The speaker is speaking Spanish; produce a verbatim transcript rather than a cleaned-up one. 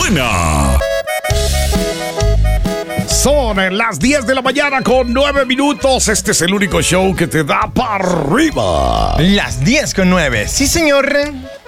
buena. Son las diez de la mañana con nueve minutos. Este es el único show que te da para arriba. Las diez con nueve. Sí, señor.